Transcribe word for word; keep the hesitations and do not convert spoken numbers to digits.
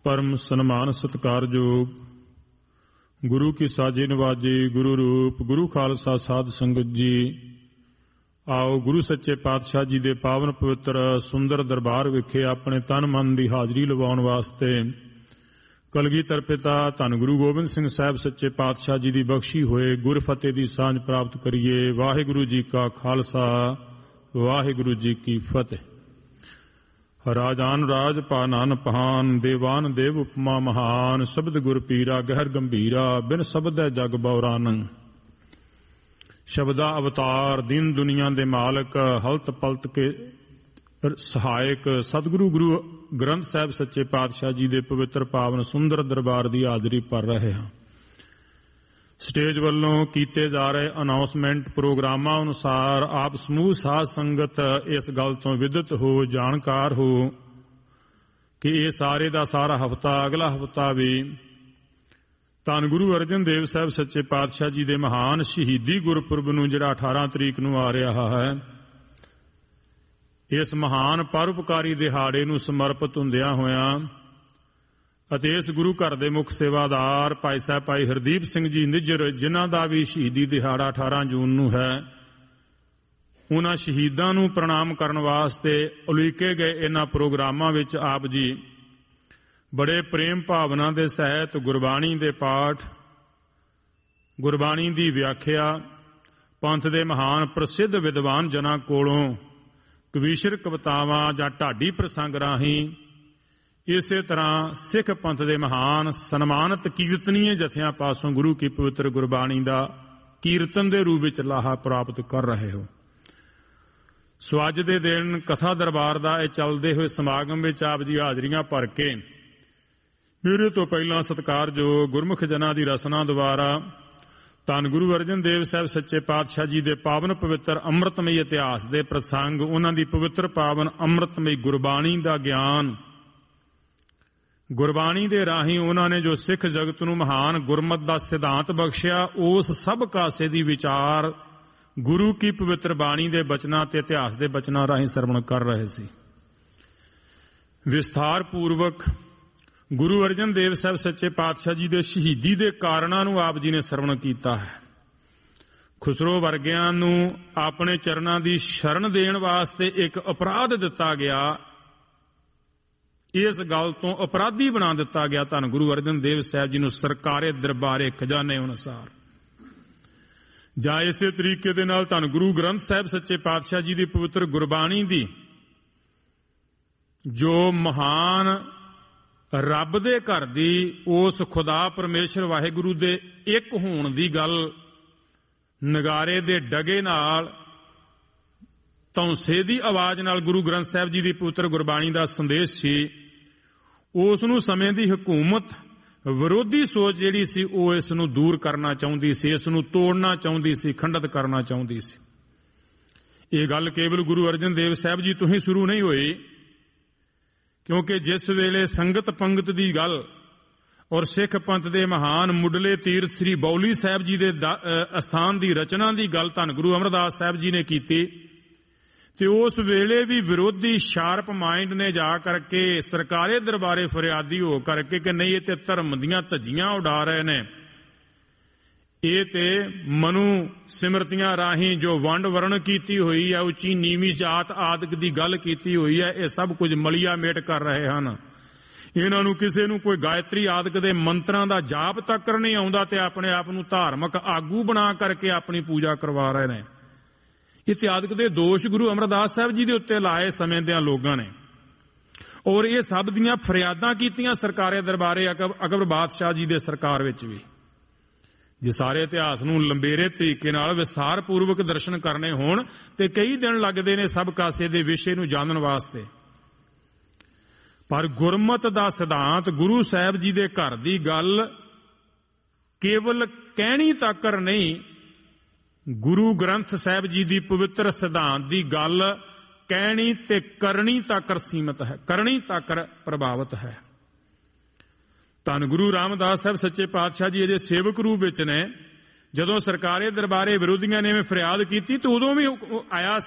परम सन्मान सत्कारयोग गुरु की साजे नवाजे गुरु रूप गुरु खालसा साध संगत जी। आओ गुरु सच्चे पातशाह जी दे पावन पवित्र सुंदर दरबार विखे अपने तन मन की हाजरी लवाउण वास्ते कलगीधर पिता धन गुरु गोबिंद सिंह साहब सच्चे पातशाह जी की बख्शी होए गुर फतेह की सांझ प्राप्त करिए। वाहिगुरु जी का खालसा वाहिगुरु जी की फतेह। राजान राज पानान पहान देवान देव उपमा महान शब्द गुर पीरा गहर गंभीरा बिन शब्द है जग बौरान। शब्दा अवतार दीन दुनिया दे मालक हलत पलत के सहायक सतगुरु गुरु ग्रंथ साहब सच्चे पातशाह जी दे पवित्र पावन सुंदर दरबार की हाजरी भर रहे हैं। स्टेज वालों कीते जा रहे अनाउंसमेंट प्रोग्रामां अनुसार आप समूह साध संगत इस गल तो विदित हो जानकार हो कि ये सारे का सारा हफ्ता अगला हफ्ता भी धन गुरु अर्जन देव साहब सच्चे पातशाह जी के महान शहीदी गुरपुरब नूं जिहड़ा अठारह तरीक नूं आ रहा है, इस महान परोपकारी दिहाड़े नूं समर्पित हुंदियां होइयां ਅਤੇ ਇਸ ਗੁਰੂ ਘਰ ਦੇ ਮੁੱਖ ਸੇਵਾਦਾਰ ਭਾਈ ਸਾਹਿਬ ਭਾਈ ਹਰਦੀਪ ਸਿੰਘ ਜੀ ਨਿੱਜਰ ਜਿਨ੍ਹਾਂ ਦਾ ਵੀ ਸ਼ਹੀਦੀ ਦਿਹਾੜਾ ਅਠਾਰਾਂ ਜੂਨ ਨੂੰ ਹੈ, ਉਹਨਾਂ ਸ਼ਹੀਦਾਂ ਨੂੰ ਪ੍ਰਣਾਮ ਕਰਨ ਵਾਸਤੇ ਉਲੀਕੇ ਗਏ ਇਹਨਾਂ ਪ੍ਰੋਗਰਾਮਾਂ ਵਿੱਚ ਆਪ ਜੀ ਬੜੇ ਪ੍ਰੇਮ ਭਾਵਨਾ ਦੇ ਸਹਿਤ ਗੁਰਬਾਣੀ ਦੇ ਪਾਠ ਗੁਰਬਾਣੀ ਦੀ ਵਿਆਖਿਆ ਪੰਥ ਦੇ ਮਹਾਨ ਪ੍ਰਸਿੱਧ ਵਿਦਵਾਨ ਜਨਾਂ ਕੋਲੋਂ ਕਵੀਸ਼ਰ ਕਵਿਤਾਵਾਂ ਜਾਂ ਢਾਡੀ ਪ੍ਰਸੰਗ ਰਾਹੀਂ ਇਸੇ ਤਰ੍ਹਾਂ ਸਿੱਖ ਪੰਥ ਦੇ ਮਹਾਨ ਸਨਮਾਨਿਤ ਕੀਰਤਨੀਏ ਜਥਿਆਂ ਪਾਸੋਂ ਗੁਰੂ ਕੀ ਪਵਿੱਤਰ ਗੁਰਬਾਣੀ ਦਾ ਕੀਰਤਨ ਦੇ ਰੂਪ ਵਿੱਚ ਲਾਹਾ ਪ੍ਰਾਪਤ ਕਰ ਰਹੇ ਹੋ। ਸੋ ਅੱਜ ਦੇ ਦਿਨ ਕਥਾ ਦਰਬਾਰ ਦਾ ਇਹ ਚੱਲਦੇ ਹੋਏ ਸਮਾਗਮ ਵਿੱਚ ਆਪ ਜੀ ਹਾਜ਼ਰੀਆਂ ਭਰ ਕੇ ਮੇਰੇ ਤੋਂ ਪਹਿਲਾਂ ਸਤਿਕਾਰਯੋਗ ਗੁਰਮੁਖ ਜਨਾਂ ਦੀ ਰਸਨਾ ਦੁਆਰਾ ਧੰਨ ਗੁਰੂ ਅਰਜਨ ਦੇਵ ਸਾਹਿਬ ਸੱਚੇ ਪਾਤਸ਼ਾਹ ਜੀ ਦੇ ਪਾਵਨ ਪਵਿੱਤਰ ਅੰਮ੍ਰਿਤਮਈ ਇਤਿਹਾਸ ਦੇ ਪ੍ਰਸੰਗ ਉਹਨਾਂ ਦੀ ਪਵਿੱਤਰ ਪਾਵਨ ਅੰਮ੍ਰਿਤਮਈ ਗੁਰਬਾਣੀ ਦਾ ਗਿਆਨ ਗੁਰਬਾਣੀ ਦੇ ਰਾਹੀਂ ਉਹਨਾਂ ਨੇ ਜੋ ਸਿੱਖ ਜਗਤ ਨੂੰ ਮਹਾਨ ਗੁਰਮਤਿ ਦਾ ਸਿਧਾਂਤ ਬਖਸ਼ਿਆ, ਉਸ ਸਭ ਕਾਸੇ ਦੀ ਵਿਚਾਰ ਗੁਰੂ ਕੀ ਪਵਿੱਤਰ ਬਾਣੀ ਦੇ ਬਚਨਾਂ ਤੇ ਇਤਿਹਾਸ ਦੇ ਬਚਨਾਂ ਰਾਹੀਂ ਸਰਵਣ ਕਰ ਰਹੇ ਸੀ। ਵਿਸਥਾਰ ਪੂਰਵਕ ਗੁਰੂ ਅਰਜਨ ਦੇਵ ਸਾਹਿਬ ਸੱਚੇ ਪਾਤਸ਼ਾਹ ਜੀ ਦੇ ਸ਼ਹੀਦੀ ਦੇ ਕਾਰਨਾਂ ਨੂੰ ਆਪ ਜੀ ਨੇ ਸਰਵਣ ਕੀਤਾ ਹੈ। ਖੁਸਰੋ ਵਰਗਿਆਂ ਨੂੰ ਆਪਣੇ ਚਰਨਾਂ ਦੀ ਸ਼ਰਨ ਦੇਣ ਵਾਸਤੇ ਇੱਕ ਅਪਰਾਧ ਦਿੱਤਾ ਗਿਆ, ਇਸ ਗੱਲ ਤੋਂ ਅਪਰਾਧੀ ਬਣਾ ਦਿੱਤਾ ਗਿਆ ਧੰਨ ਗੁਰੂ ਅਰਜਨ ਦੇਵ ਸਾਹਿਬ ਜੀ ਨੂੰ ਸਰਕਾਰੇ ਦਰਬਾਰੇ ਖਜ਼ਾਨੇ ਅਨੁਸਾਰ। ਜਾਂ ਇਸੇ ਤਰੀਕੇ ਦੇ ਨਾਲ ਧੰਨ ਗੁਰੂ ਗ੍ਰੰਥ ਸਾਹਿਬ ਸੱਚੇ ਪਾਤਸ਼ਾਹ ਜੀ ਦੀ ਪਵਿੱਤਰ ਗੁਰਬਾਣੀ ਦੀ ਜੋ ਮਹਾਨ ਰੱਬ ਦੇ ਘਰ ਦੀ ਉਸ ਖੁਦਾ ਪਰਮੇਸ਼ਰ ਵਾਹਿਗੁਰੂ ਦੇ ਇੱਕ ਹੋਣ ਦੀ ਗੱਲ ਨਗਾਰੇ ਦੇ ਡਗੇ ਨਾਲ ਧੌਂਸੇ ਦੀ ਆਵਾਜ਼ ਨਾਲ ਗੁਰੂ ਗ੍ਰੰਥ ਸਾਹਿਬ ਜੀ ਦੀ ਪਵਿੱਤਰ ਗੁਰਬਾਣੀ ਦਾ ਸੰਦੇਸ਼ ਸੀ, ਉਸ ਨੂੰ ਸਮੇਂ ਦੀ ਹਕੂਮਤ ਵਿਰੋਧੀ ਸੋਚ ਜਿਹੜੀ ਸੀ ਉਹ ਇਸ ਨੂੰ ਦੂਰ ਕਰਨਾ ਚਾਹੁੰਦੀ ਸੀ, ਇਸ ਨੂੰ ਤੋੜਨਾ ਚਾਹੁੰਦੀ ਸੀ, ਖੰਡਿਤ ਕਰਨਾ ਚਾਹੁੰਦੀ ਸੀ। ਇਹ ਗੱਲ ਕੇਵਲ ਗੁਰੂ ਅਰਜਨ ਦੇਵ ਸਾਹਿਬ ਜੀ ਤੋਂ ਹੀ ਸ਼ੁਰੂ ਨਹੀਂ ਹੋਈ, ਕਿਉਂਕਿ ਜਿਸ ਵੇਲੇ ਸੰਗਤ ਪੰਗਤ ਦੀ ਗੱਲ ਔਰ ਸਿੱਖ ਪੰਥ ਦੇ ਮਹਾਨ ਮੁੱਢਲੇ ਤੀਰਥ ਸ੍ਰੀ ਬੌਲੀ ਸਾਹਿਬ ਜੀ ਦੇ ਅਸਥਾਨ ਦੀ ਰਚਨਾ ਦੀ ਗੱਲ ਧੰਨ ਗੁਰੂ ਅਮਰਦਾਸ ਸਾਹਿਬ ਜੀ ਨੇ ਕੀਤੀ, ਤੇ ਉਸ ਵੇਲੇ ਵੀ ਵਿਰੋਧੀ ਸ਼ਾਰਪ ਮਾਈਂਡ ਨੇ ਜਾ ਕਰਕੇ ਸਰਕਾਰੇ ਦਰਬਾਰੇ ਫਰਿਆਦੀ ਹੋ ਕਰਕੇ ਕਿ ਨਹੀਂ ਇਹ ਤੇ ਧਰਮ ਦੀਆਂ ਧੱਜੀਆਂ ਉਡਾ ਰਹੇ ਨੇ, ਇਹ ਤੇ ਮਨੂ ਸਿਮਰਤੀਆਂ ਰਾਹੀਂ ਜੋ ਵੰਡ ਵਰਣ ਕੀਤੀ ਹੋਈ ਹੈ, ਉੱਚੀ ਨੀਵੀਂ ਜਾਤ ਆਦਿਕ ਦੀ ਗੱਲ ਕੀਤੀ ਹੋਈ ਹੈ, ਇਹ ਸਭ ਕੁਝ ਮਲੀਆ ਮੇਟ ਕਰ ਰਹੇ ਹਨ। ਇਹਨਾਂ ਨੂੰ ਕਿਸੇ ਨੂੰ ਕੋਈ ਗਾਇਤਰੀ ਆਦਿਕ ਦੇ ਮੰਤਰਾਂ ਦਾ ਜਾਪ ਤੱਕ ਨਹੀਂ ਆਉਂਦਾ ਤੇ ਆਪਣੇ ਆਪ ਨੂੰ ਧਾਰਮਿਕ ਆਗੂ ਬਣਾ ਕਰਕੇ ਆਪਣੀ ਪੂਜਾ ਕਰਵਾ ਰਹੇ ਨੇ। ਇਤਿਆਦਿਕ ਦੇ ਦੋਸ਼ ਗੁਰੂ ਅਮਰਦਾਸ ਸਾਹਿਬ ਜੀ ਦੇ ਉੱਤੇ ਲਾਏ ਸਮੇਂ ਦਿਆਂ ਲੋਕਾਂ ਨੇ, ਔਰ ਇਹ ਸਭ ਦੀਆਂ ਫਰਿਆਦਾਂ ਕੀਤੀਆਂ ਸਰਕਾਰੇ ਦਰਬਾਰੇ ਅਕਬਰ ਬਾਦਸ਼ਾਹ ਜੀ ਦੇ ਸਰਕਾਰ ਵਿੱਚ ਵੀ। ਜੇ ਸਾਰੇ ਇਤਿਹਾਸ ਨੂੰ ਲੰਬੇਰੇ ਤਰੀਕੇ ਨਾਲ ਵਿਸਥਾਰ ਪੂਰਵਕ ਦਰਸ਼ਨ ਕਰਨੇ ਹੋਣ ਤੇ ਕਈ ਦਿਨ ਲੱਗਦੇ ਨੇ ਸਭ ਕਾਸੇ ਦੇ ਵਿਸ਼ੇ ਨੂੰ ਜਾਣਨ ਵਾਸਤੇ। ਪਰ ਗੁਰਮਤ ਦਾ ਸਿਧਾਂਤ ਗੁਰੂ ਸਾਹਿਬ ਜੀ ਦੇ ਘਰ ਦੀ ਗੱਲ ਕੇਵਲ ਕਹਿਣੀ ਤੱਕਰ ਨਹੀਂ, ਗੁਰੂ ਗ੍ਰੰਥ ਸਾਹਿਬ ਜੀ ਦੀ ਪਵਿੱਤਰ ਸਿਧਾਂਤ ਦੀ ਗੱਲ ਕਹਿਣੀ ਤੇ ਕਰਨੀ ਤੱਕ ਸੀਮਤ ਹੈ, ਕਰਨੀ ਤੱਕ ਪ੍ਰਭਾਵਿਤ ਹੈ। ਧੰਨ ਗੁਰੂ ਰਾਮਦਾਸ ਸਾਹਿਬ ਸੱਚੇ ਪਾਤਸ਼ਾਹ ਜੀ ਇਹਦੇ ਸੇਵਕ ਰੂਪ ਵਿੱਚ ਨੇ। ਜਦੋਂ ਸਰਕਾਰੇ ਦਰਬਾਰੇ ਵਿਰੋਧੀਆਂ ਨੇ ਫਰਿਆਦ ਕੀਤੀ ਤਾਂ ਉਦੋਂ ਵੀ ਆਇਆ